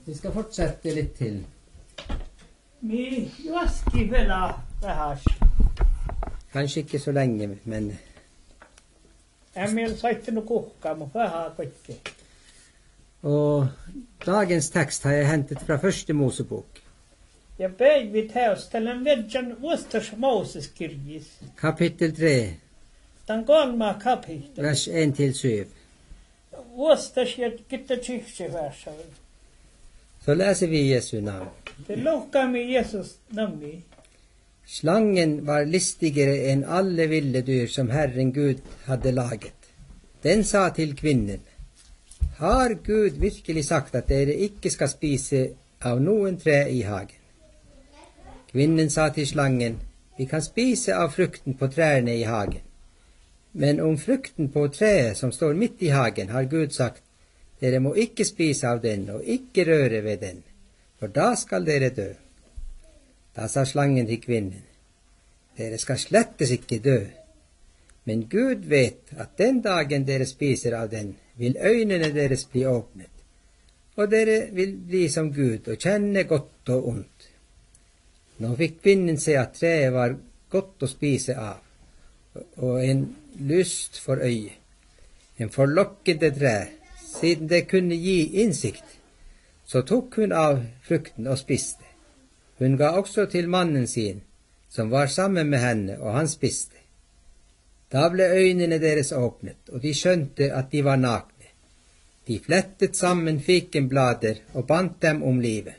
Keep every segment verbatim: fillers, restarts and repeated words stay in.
Vi skal fortsette litt til. Vi vasker vel av det her. Kanskje ikke så lenge, men... Jeg vil si ikke noe koka, men det har jeg ikke. Og dagens tekst har jeg hentet fra første Mosebok. Jeg ber vi til oss til en vedjan Osters Moses kirgis. Kapittel tre, Den galma kapittel. vers en til syv. Osters jeg gitte kyrkje versa. Så leser vi Jesu navn. Det lukker med Jesus navn. Slangen var listigere enn alle ville dyr som Herren Gud hadde laget. Den sa til kvinnen, har Gud virkelig sagt at dere ikke skal spise av noen tre i hagen? Kvinnen sa til slangen, vi kan spise av frukten på trærne i hagen. Men om frukten på treet som står midt i hagen har Gud sagt, dere må ikke spise av den og ikke røre ved den, for da skal dere dø. Da sa slangen til kvinnen, dere skal slettes ikke dø, men Gud vet at den dagen dere spiser av den, vil øynene deres bli åpnet, og dere vil bli som Gud og kjenne godt og ondt. Nå fikk kvinnen se at treet var godt å spise av, og en lyst for øyet, en forlokkende tre, siden det kunne gi innsikt. Så tok hun av frukten og spiste. Hun ga også til mannen sin, som var sammen med henne, og han spiste. Da ble øynene deres åpnet, og de skjønte at de var nakne. De flettet sammen fikenblader og bandt dem om livet.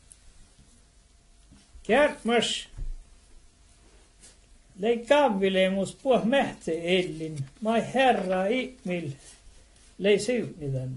Kärtmas leikaavilemus puh mähte ellin, mai herra ihmil leisyyvniden.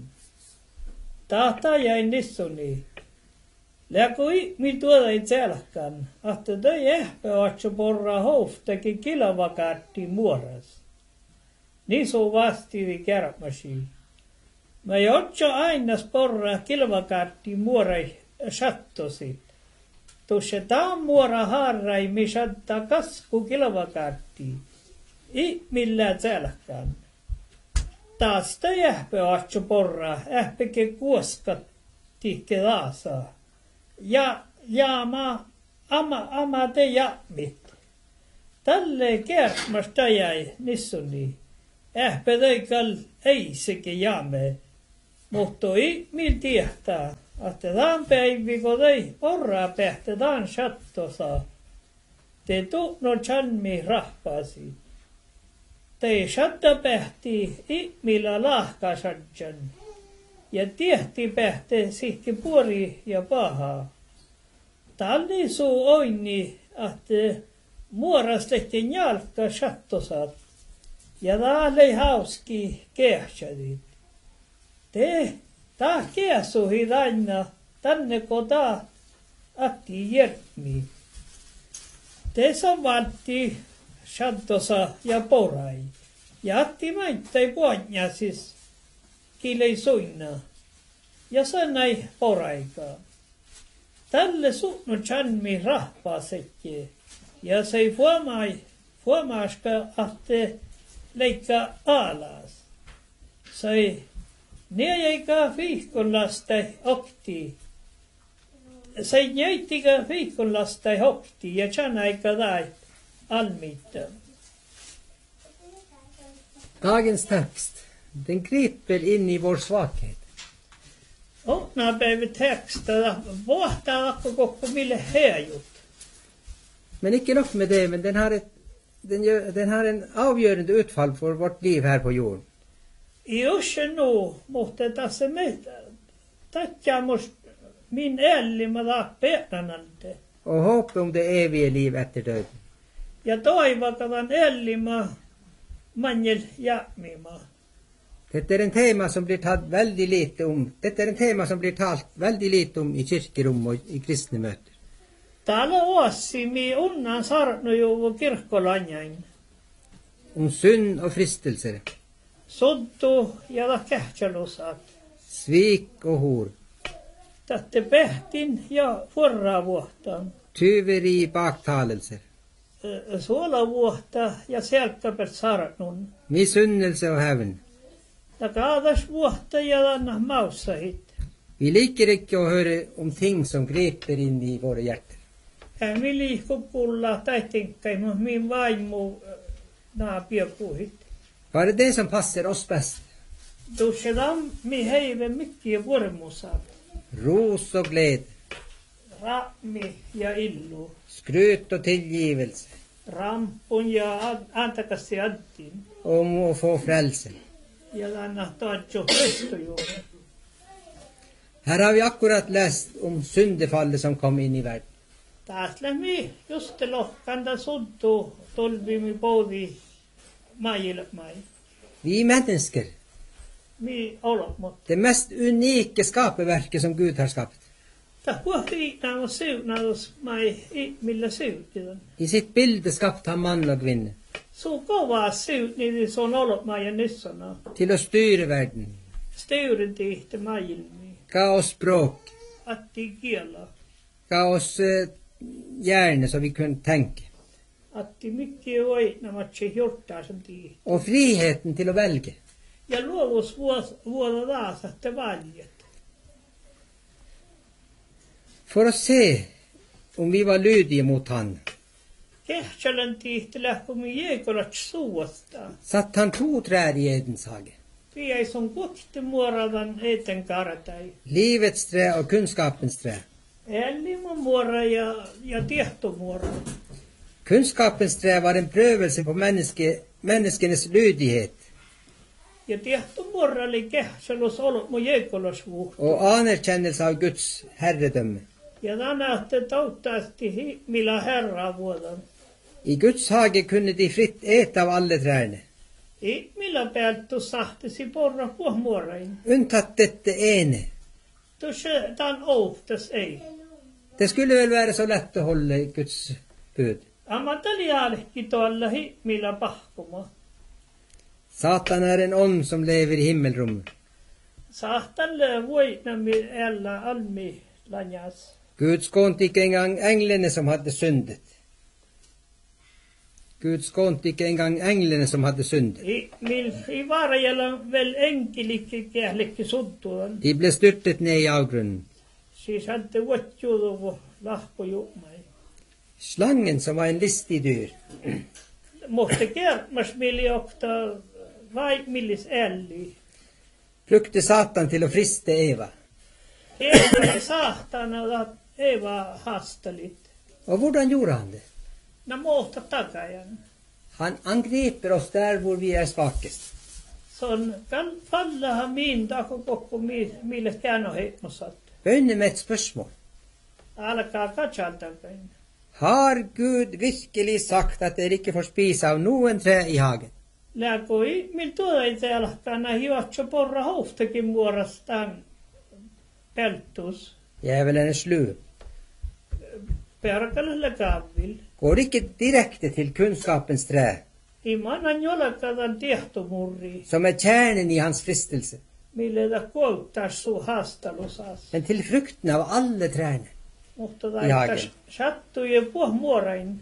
Tahta jäi nissuni. Läku ihmil tuoda ei tselkan, että toi ehpä otso porra houftakin kilavakaatti muoras. Nisu vastivi kärtmasi. Mä otso aina porra kilavakaatti muorai sattosi. Tuossa taammuora harrai, missä kasku kilovakaatti. Ihmillä tälkään. Taas ta jähpä atso porra, ähpäke kuoskat tihke laasa. Ja, ja ma, ama, ama te jämmit. Tälle kärtmas ta jäi nissuni. Ähpä teikal ei sekä jämme. Mutta ihmil tiehtää. Että tämän päivä, kun ei porraa pähtä, tämän sattosa, te tuhnut chanmi rahpasi. Te satta pähti ihmillä lahkasatjan, ja tiehti pähtä sihki puori ja pahaa. Talli suu oini, että muorastettiin jalka sattosat, ja täällä hauski kehtsadit. Te Tää kiasuhi aina tänne kota atti järmi. Te savatti shantosa ja porai. Ja atti maittai puanja siis kilei suina. Ja sanai poraikaa. Tälle suhnu chanmi rahpaasekke. Ja se fuomai, fuomaaska ahte leikka alas. Sai Neijäikä viikonlastai okti. Se jäittikä viikonlastai okti ja tjanaika tai almitta. Dagens tekst, den griper inn i vår svakhet. Åkna päivä teksta, vuohtaa akko kokko mille heajut. Men ikke nok med det, men den har, et, den, gjør, den har en avgjørende utfall for vårt liv her på jorden. I uschen nu, mutta tässä meitä. Tatjamus min ellimä petanante. Og håpe om det evige liv etter døden. Ja toivotavan ellimä manjel jämimä. Dette er en tema som blir tatt veldig lite om. Dette er en tema som blir talt veldig lite om i kirkerom og i kristne møter. Täällä oassi mi unnan sarnojuvu kirkkolanjain. Om synd og fristelser. Soddu ja da kähtsälusat. Svik og hor. Tätte pehtin ja forra vuotta. Tyveri, baktalelser. Suola vuotta ja selkäpert sarnun. Misunnelse og hevn. Ja kaadas vuotta ja danna maussa hit. Vi liker ikke å høre om ting som griper inn i våre hjerter. En mi liiku kuulla taitinkai, mutta min vaimo naapia puhit. Bare det som passer oss best. Tuossa mi heive mikkiä vormusaa. Ros og glede, Rammi ja illu. skryt og tilgivelse, Rampun ja an- antakasti antin. om å få frelse. Ja anna taatjo Kristojuun. Her har vi akkurat lest om syndefallet som kom inn i verden. Taasle mi just lohkanda suddu tolvimi poudi maajille mai. Vi mennesker, Mi olo, mutta det mest unike skaperverket som Gud har skapt. ta huohi nämä siunaus mai millä syyttiin. I sitt bilde skapte han mann og kvinne, Så kovaa syyt, niin se on ollut mai ja nyssana. til å styre verden, Steuren tihti maajilmi. ga oss språk, Atti kiela. ga oss eh, hjerne så vi kunne tenke, Atti mikki oi nämä se hjortaa sen tihti. og friheten til å velge. Ja luovus vuoda taas, että valjet. For å se om vi var lydige mot han, Kehtsälän tihti lähkumi jeikolat suosta. satt han to trær i Edens hage, Piei sun kutti muoravan eten karatai. livets tre og kunnskapens tre. Ellima muora ja, ja tiehtomuora. Kunnskapens tre var en prøvelse på menneske, menneskenes lydighet Ja tiehtomuora oli kehtselus ollut mun jeikolas vuotta. og anerkjennelse av Guds herredømme. Ja tänä te tauttaasti millä herraa vuodan. I Guds hage kunne de fritt ete av alle trærne, I millä päältä sahtisi porra puhmuorain. unntatt dette ene. Tuossa tämän ohtas ei. Det skulle vel være så lett å holde Guds bud. Amataliaalehki tuolla hi millä pahkuma. Satan er en ånd som lever i himmelrommet. Sahtalle voitnami ella almi lanjas. Gud skånte ikke engang englene som hadde syndet. Gud skånte ikke engang englene som hadde syndet. I, mil, i varajalla vel enkelikki kählikki suttuan. De ble styrtet ned i avgrunnen. Siis häntä vuotjuudu lahkojumai. Slangen, som var en listig dyr, Mutta kermas mili okta vai millis älli. brukte Satan til å friste Eva. Eva sahtana att Eva hastalit. Og hvordan gjorde han det? Nä muuta takajan. Han angriper oss der hvor vi er svakest. Son kan fallahan min tako kokko mille käänöheimosat. Begynner med et spørsmål. Alkaa katsaltakain. Har Gud virkelig sagt at dere ikke får spise av noen tre i hagen? Lääkoi, mil tuoda alkaa hiotso porra hoftakin muorastaan peltus. Djevelen er slu. Perkalelle kaavil. Går ikke direkte til kunnskapens tre, Imanan jolakadan tiehtomurri, som er kjernen i hans fristelse, mille da kouttaa su haastalusas. men til frukten av alle trærne. Mutta I hagen. taita sattui ja puh muorain.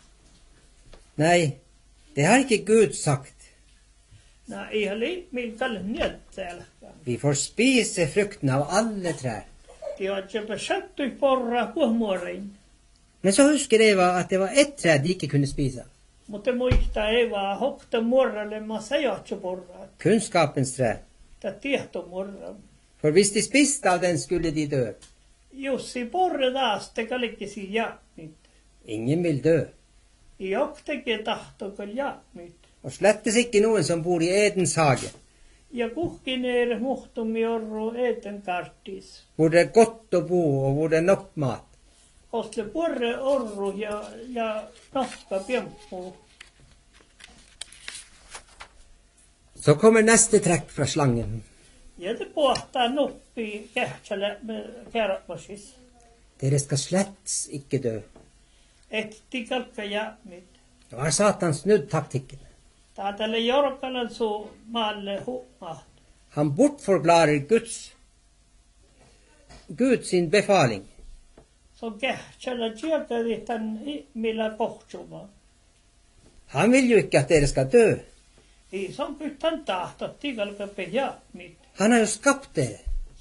Nei, det har ikke Gud sagt. Na ihali, mil kalle njöttälkä. Vi får spise frukten av alle trær. Tiotjepa sattui porra puh muorain. Men så husker Eva at det var ett tre de ikke kunne spise av. Mutta muista Eva hokta muoralle ma sajotso porra. Kunnskapens tre. Ta tiehtomurra. For hvis de spiste av den, skulle de dø. Jussi porre taas te kalikisi jaakmit. Ingen vil dø. I okteke tahtokal jaakmit. Og slettes ikke noen som bor i Edens hage, Ja kuhkineer muhtumi orru eten kartis. hvor det er godt å bo og hvor det er nok mat. Osle porre orru ja, ja nokka piemppu. Så kommer neste trekk fra slangen. Ja te pohtaa nuppi kähtsälä kerrotmosis. Dere skal slett ikke dø. Et tikalka jaakmit. Nå har Satan snudd taktikken. Taatelle jorkalan su maalle humaht. Han bortforklarer Guds, Gud sin befaling. Så kähtsälä tjältädi tän millä kohtsuma. Han vil jo ikke at dere skal dø. I som pytän tahto tikalka pe jaakmit. Han har jo skapt dere.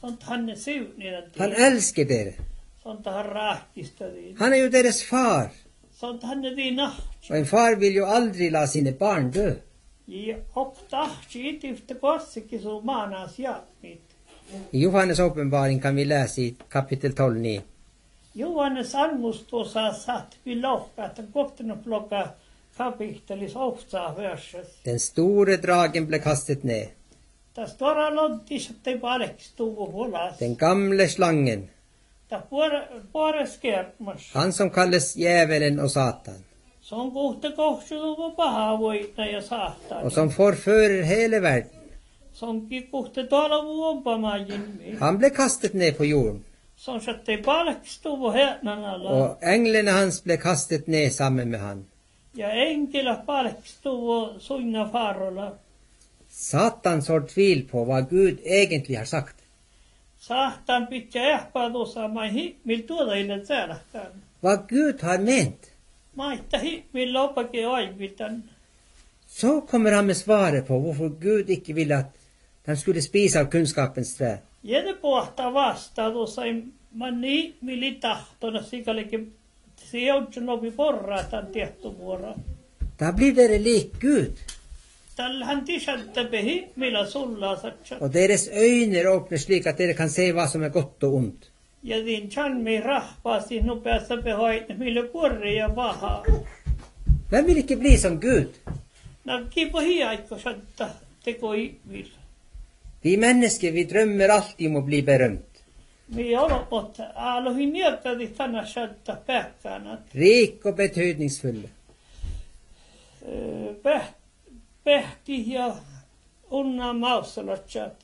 Sånt han är suvnad. Han älskar dere. Sånt han rakista din. Han är ju deras far. Sånt han är din nacht. Och en far vill ju aldrig la sina barn dö. Ja, opta, skit efter korsikin så manas jag mitt. I Johannes uppenbaring kan vi läsa i kapitel tolv nio. Johannes almustuossa satt vi lohka, että kohtina plocka kapitelis ofta verses. Den store dragen blev kastet ned. Ta stora lodtis, että ei palekstuvu hulas. Den gamle slangen. Ta puore skermas. Han som kallas djävulen och Satan. Se on kohta kohtuva pahavoita ja saattaa. Och som förförer hela världen. Se onkin kohta tuolla vuopamajin. Han blev kastet ner på jorden. Se on että ei palekstuvu hätnan alla. Och änglarna hans blev kastet ner samman med han. Ja enkilä palekstuvu suinna farolla. Satan sår tvil på vad Gud egentligen har sagt. Satan pitää ehpaadussa mai mil tuoda ille tääläkään. Vad Gud har ment. Maita mil lopakin aivitan. Så kommer han med svaret på varför Gud inte ville att de skulle spisa av kunskapens träd. Jede pohtaa vastaan tuossa manni mili tahtona sikälikin se joutsun opi porraataan tehtovuoroa. Då blir det lik Gud. Tällähän tisäntäpehi millä sullaa satsa. Och deras ögon öppnas slik att de kan se vad som är gott och ont. Ja din chanmi rahpaasi nopeassa pehoit millä porri ja vahaa. Vem vill inte bli som Gud? No kipo hiaikko satta teko ihmil. Vi människor, vi drömmer alltid om att bli berömt. Vi olopot alohin nieltädi tänä satta pähkänät. Rik och betydningsfull. Päh, pähti ja unna mausalatjat.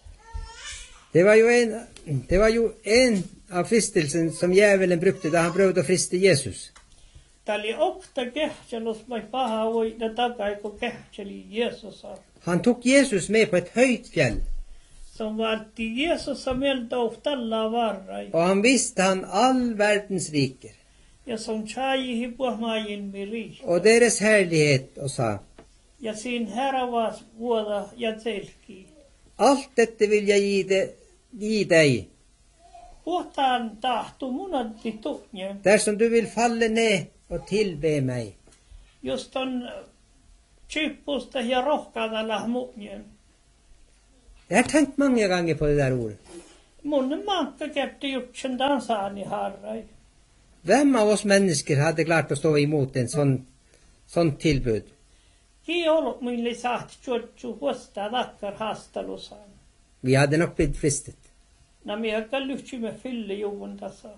Det var ju en, det var ju en av fristelsen som djävulen brukade då han prövade att frista Jesus. Tämä oli okta kehtselus, vai paha voida takaiko kehtseli Jeesusa. Han tog Jesus med på ett höjt fjäll. Som valti Jeesusa mieltä tällä varrai. Och han visste han all världens riker. Ja som tjaihi puhmaajin miri. Och deras härlighet och sa. Ja siinä heravas vuoda ja selki. Allt detta vill jag ge, det, ge dig. Puhtaan tahtu munatti tuhne. Där som du vill falla ner och tillbe mig. Just on kyppusta ja rohkaadalla muhnjen. Jag har tänkt många gånger på det där ordet. Mun mankka käpti jutsen dansaani harrai. Vem av oss människor hade klart att stå emot en sån, sån tillbud? Ki ollut mille saat tjotsu huostaa lakkar haastalusaan. Vi hade nog blivit fristet. Na miaka lyhtymme fylle juvun tasa.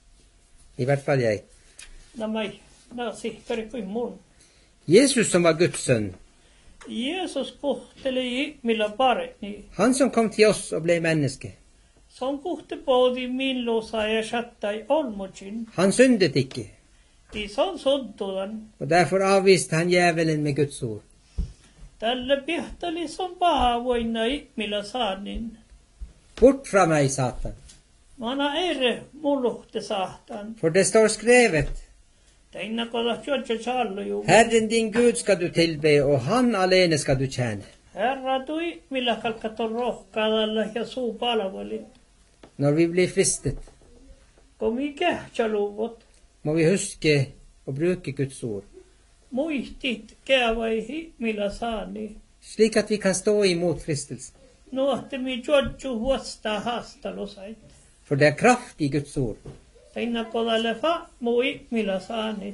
I vart fall jag. Na mai, na sihkari kuin mun. Jesus som var Guds son. Jeesus kohteli millä paremmin. Han som kom till oss och blev människa. Som kohte både millosa ja sattai olmutsin. Han syndet icke. I sån soddodan. Och därför avvisade han djävulen med Guds ord. Tällä pihtali som paha voinai millä saanin. Bort från mig, Satan. Mana ere muluhte saatan. För det står skrivet. Tänä kolla tjotja challu ju. Herren din Gud ska du tillbe och han alene ska du tjäna. Herra tui millä kalkaton rohkaadalla ja suu palveli. När vi blir fristet. Kom i kähtsäluvot. Må vi huske och bruka Guds ord. Muistit käyvaihi millä saani. Slik att vi kan stå emot fristelsen. Nuohti mi tjotju huostaa haastalusait. För det är kraft i Guds ord. Tänä kolla lefa mui millä saanis.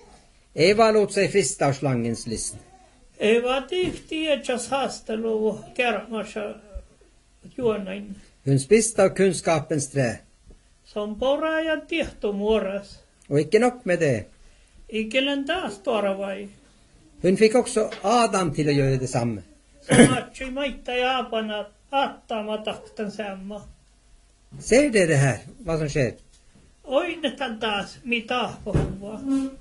Eva låt sig frista av slangens list. Eva tihti etsäs haastaluvu kermassa juonain. Hon spiste av kunskapens trä. Som poraa ja tihtumuoras. Och icke nog med det. Ikelen taas torvai. Hon fick också Adam till att göra detsamma. Som matsui maita ja apana attama taktan samma. Ser det det här, vad som sker? Oinetan taas mitä pohua.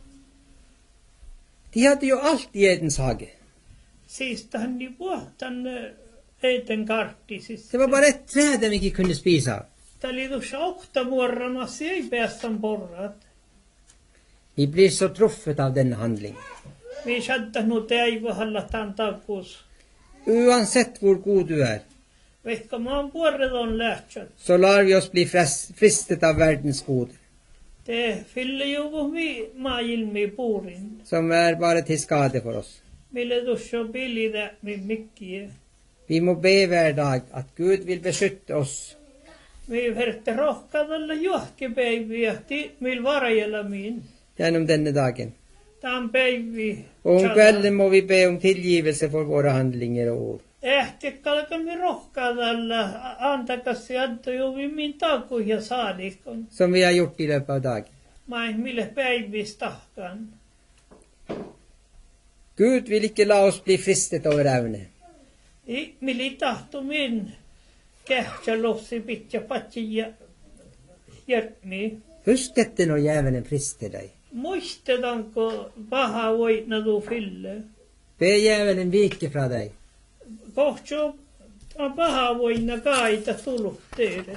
De hade ju allt i Edens hage. Siistähän ni vuotan eeten karttisissa. Det var bara ett träd de inte kunde spisa av. Tämä oli tuossa oktavuorramassa ei päästä porrat. Vi blir så truffet av den handling. Vi saattaa nu teivahalla tämän takuus. Oavsett hur god du är. Vaikka maan puoret on lähtsät. så lar vi oss bli fres- fristet av verdens goder, Det fyller ju mi maailmi puurin. som är bara till skade för oss. Mille tuossa bilitä mi mikkiä. Vi må be hver dag at Gud vil beskytte oss, Mi verte rohkaadalla johkepäiviä, ti mil varajalla min. gjennom denne dagen. Tämän päivi. Og om kvelden må vi be om tilgivelse for våre handlinger og ord. Ehtikkalkan mi rohkaadalla antakas sieltä jo vi min takuja saadikon. Som vi har gjort i løpet av dagen. Mai mille päivistahkan. Gud vil ikke la oss bli fristet over evne. I mili tahto min kähtsä lossi pitkä patsi ja järmi. Husk dette når djevelen frister deg. Muistetanko paha voitna tuu fille. Be djevelen vike fra deg. Kohtso paha voitna kaita tullut teidät.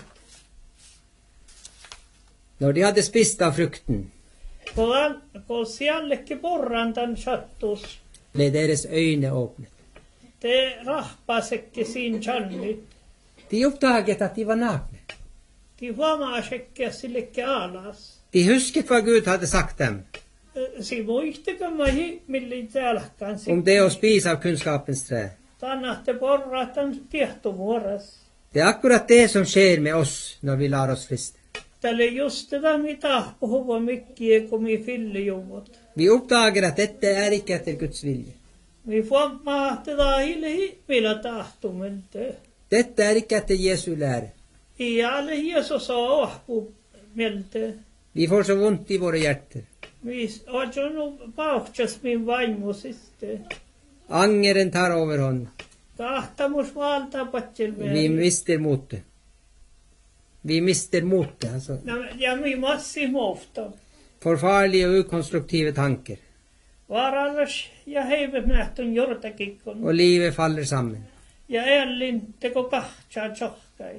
Når de hadde spist av frukten, Kun, kun siellekin porrantan sattus, ble deres øyne åpnet. te rahpasekke siinä channi. De oppdaget at de var nakne. Ti huomaasekke sillekke alas. De husket hva Gud hadde sagt dem Si muistikama hi milli täälläkään om det å spise av kunnskapens tre. Tannatte porratan tiehtomuoras. Det er akkurat det som skjer med oss når vi lar oss friste. Tälle just tätä mitä puhuva mikkiä, kun mi fillejuvot. Vi oppdager at dette er ikke etter Guds vilje. Mi huomaa tätä hiili millä tahtumente. Dette er ikke etter Jesu lære. Iälle Jeesus on ohpu melte. Vi får så vondt i våre hjerter. Mi oon pauhtsas min vaimosiste. Angeren tar overhånd. Tahtamus valtaa Vi patselmeen. mister motet. Vi mister motet, altså. Ja mi massi mofta. Forfarlige og ukonstruktive tanker. Varallas ja heivet nähtön jortakikkon. Og livet faller sammen. Ja ellin teko kahtsaa tjohkai.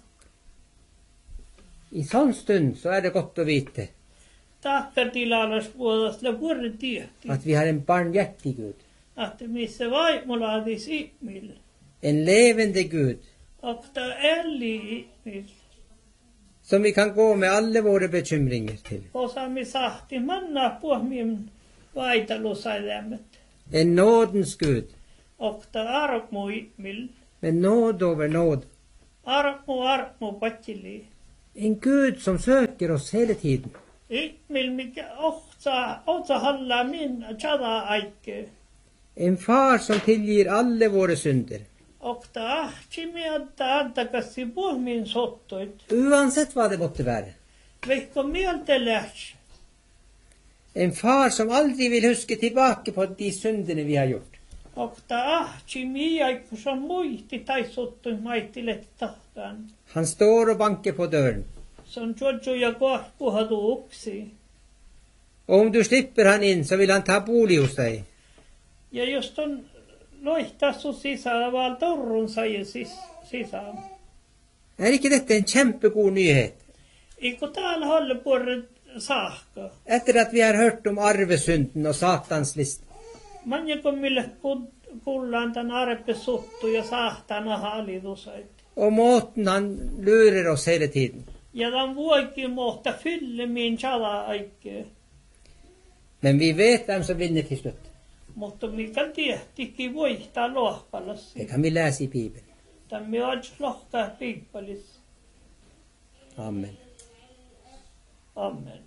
I sånn stund så er det godt å vite Tahkatilalas vuodas la vuori tiehti. at vi har en barmhjertig Gud. Att missä vaimolaadis ihmil. En levende Gud, Okta elli ihmil. som vi kan gå med alle våre bekymringer til. Osami sahti manna puhmien vaitalusailemmet. En nådens Gud, Okta armu ihmil. med nåd over nåd. Armu armu patsili. En Gud som søker oss hele tiden. Ihmil mikä otsa, otsa halla min tjada aikke. En far som tilgir alle våre synder, Okta ahtsimi adda antakassi puhmin sottoit. uansett hva det måtte være. Veikko mieltä lähtsi. En far som aldri vil huske tilbake på de syndene vi har gjort. Okta ahtsimi aikku som muisti tai sottoi maittilet tahtaan. Han står og banker på døren. Se on Jojo ja kohpuhatu uksi. Og om du slipper han inn, så vil han ta bolig hos deg. Ja jos on loihtassu sisään, vaan torrun sai sis, sisään. Er ikke dette en kjempegod nyhet? Eikö täällä hålla puolet saakka? Etter at vi har hørt om arvesynden og Satans list. Manjako mille kullaan tän arpe suttu ja sahtana hallitusait. Og måten han lurer oss hele tiden. Ja tämän vuokin mohta fylle min tjala aikke. Men vi vet hvem som vinner til slutt. Mutta mikä tiehtikin voihtaa lohpalassi. Det kan vi lese i Bibelen. Tämä on lohkaa piippalis. Amen. Amen.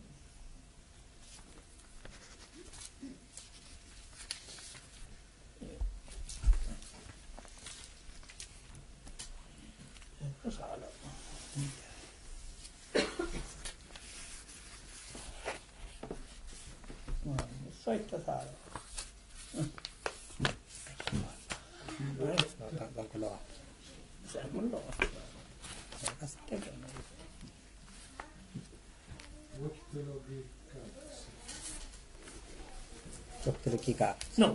Soitta saada. Onko laa? Se on loo. Doktor Kika. No.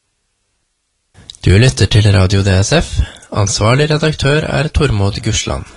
Du lytter til Radio D S F. Ansvarlig redaktør er Tormod Gursland.